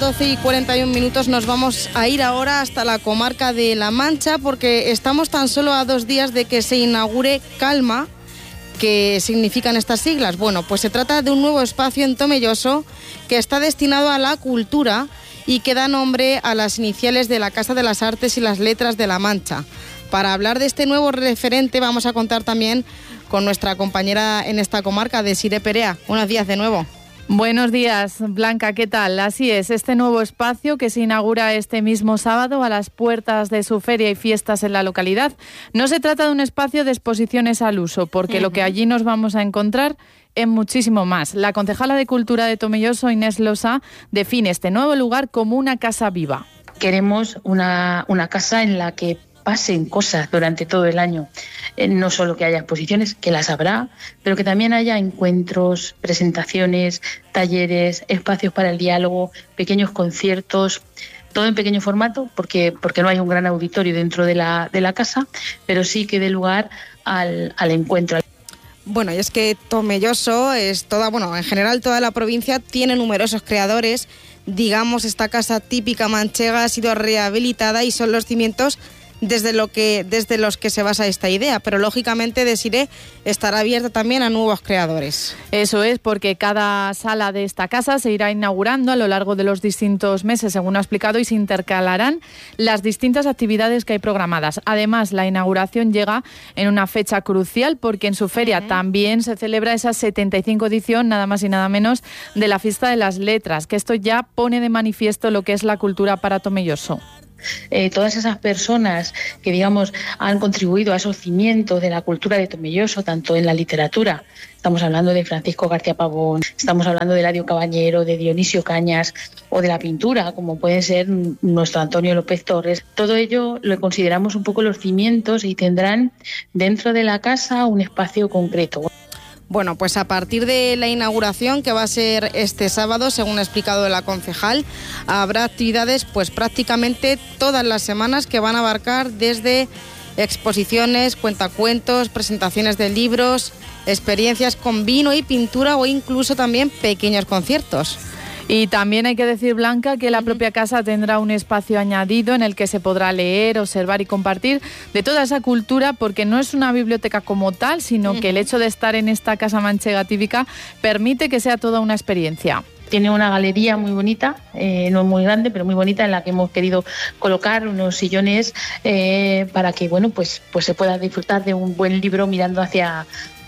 12:41 nos vamos a ir ahora hasta la comarca de La Mancha porque estamos tan solo a 2 días de que se inaugure Calma. ¿Qué significan estas siglas? Bueno, pues se trata de un nuevo espacio en Tomelloso que está destinado a la cultura y que da nombre a las iniciales de la Casa de las Artes y las Letras de La Mancha. Para hablar de este nuevo referente vamos a contar también con nuestra compañera en esta comarca, Desiré Perea. Buenos días de nuevo. Buenos días, Blanca, ¿qué tal? Así es, este nuevo espacio que se inaugura este mismo sábado a las puertas de su feria y fiestas en la localidad. No se trata de un espacio de exposiciones al uso, porque lo que allí nos vamos a encontrar es muchísimo más. La concejala de Cultura de Tomelloso, Inés Losa, define este nuevo lugar como una casa viva. Queremos una casa en la que pasen cosas durante todo el año, no solo que haya exposiciones, que las habrá, pero que también haya encuentros, presentaciones, talleres, espacios para el diálogo, pequeños conciertos, todo en pequeño formato, porque no hay un gran auditorio dentro de la casa, pero sí que dé lugar al encuentro. Bueno, y es que Tomelloso es en general toda la provincia tiene numerosos creadores. Digamos, esta casa típica manchega ha sido rehabilitada y son los cimientos desde los que se basa esta idea, pero lógicamente Desiré estará abierta también a nuevos creadores. Eso es, porque cada sala de esta casa se irá inaugurando a lo largo de los distintos meses, según ha explicado, y se intercalarán las distintas actividades que hay programadas. Además, la inauguración llega en una fecha crucial porque en su feria también se celebra esa 75 edición, nada más y nada menos, de la Fiesta de las Letras, que esto ya pone de manifiesto lo que es la cultura para Tomelloso. Todas esas personas que, digamos, han contribuido a esos cimientos de la cultura de Tomelloso, tanto en la literatura, estamos hablando de Francisco García Pavón, estamos hablando de Eladio Cabañero, de Dionisio Cañas, o de la pintura, como puede ser nuestro Antonio López Torres. Todo ello lo consideramos un poco los cimientos y tendrán dentro de la casa un espacio concreto. Bueno, pues a partir de la inauguración, que va a ser este sábado, según ha explicado la concejal, habrá actividades pues prácticamente todas las semanas que van a abarcar desde exposiciones, cuentacuentos, presentaciones de libros, experiencias con vino y pintura o incluso también pequeños conciertos. Y también hay que decir, Blanca, que la propia casa tendrá un espacio añadido en el que se podrá leer, observar y compartir de toda esa cultura, porque no es una biblioteca como tal, sino que el hecho de estar en esta casa manchega típica permite que sea toda una experiencia. Tiene una galería muy bonita, no muy grande, pero muy bonita, en la que hemos querido colocar unos sillones para que pues se pueda disfrutar de un buen libro mirando hacia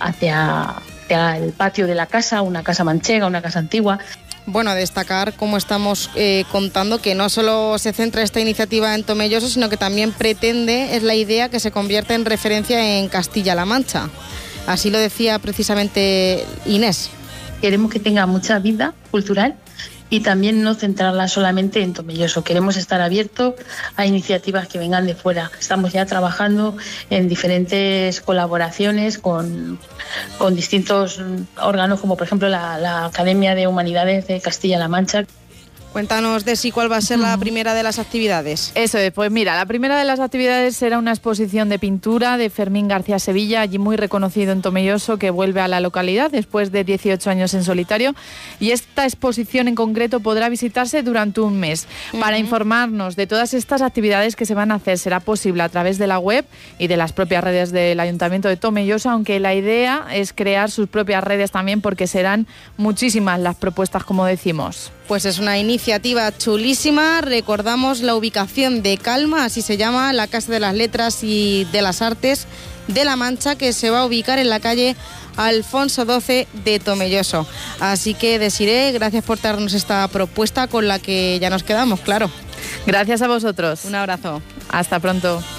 el patio de la casa, una casa manchega, una casa antigua. Bueno, destacar, como estamos contando, que no solo se centra esta iniciativa en Tomelloso, sino que también pretende, es la idea, que se convierta en referencia en Castilla-La Mancha. Así lo decía precisamente Inés. Queremos que tenga mucha vida cultural y también no centrarla solamente en Tomelloso. Queremos estar abiertos a iniciativas que vengan de fuera. Estamos ya trabajando en diferentes colaboraciones con distintos órganos, como por ejemplo la Academia de Humanidades de Castilla-La Mancha. Cuéntanos, Desi, cuál va a ser la primera de las actividades. Eso es, pues mira, la primera de las actividades será una exposición de pintura de Fermín García Sevilla, allí muy reconocido en Tomelloso, que vuelve a la localidad después de 18 años en solitario. Y esta exposición en concreto podrá visitarse durante un mes. Para informarnos de todas estas actividades que se van a hacer, será posible a través de la web y de las propias redes del Ayuntamiento de Tomelloso, aunque la idea es crear sus propias redes también, porque serán muchísimas las propuestas, como decimos. Pues es una iniciativa chulísima. Recordamos la ubicación de Calma, así se llama, la Casa de las Letras y de las Artes de La Mancha, que se va a ubicar en la calle Alfonso XII de Tomelloso. Así que, Desiré, gracias por darnos esta propuesta con la que ya nos quedamos, claro. Gracias a vosotros. Un abrazo. Hasta pronto.